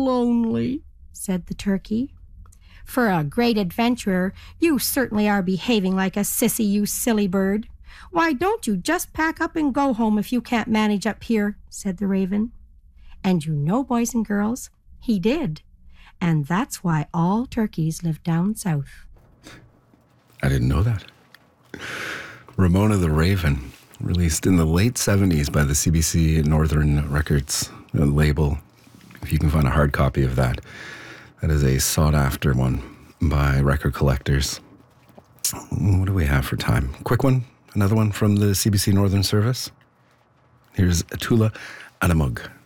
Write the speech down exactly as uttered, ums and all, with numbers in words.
lonely, said the turkey. For a great adventurer, you certainly are behaving like a sissy, you silly bird. Why don't you just pack up and go home if you can't manage up here, said the raven. And you know, boys and girls, he did. And that's why all turkeys live down south. I didn't know that. Ramona the Raven, released in the late seventies by the C B C Northern Records label. If you can find a hard copy of that. That is a sought-after one by record collectors. What do we have for time? Quick one? Another one from the C B C Northern Service? Here's Atula Anamug.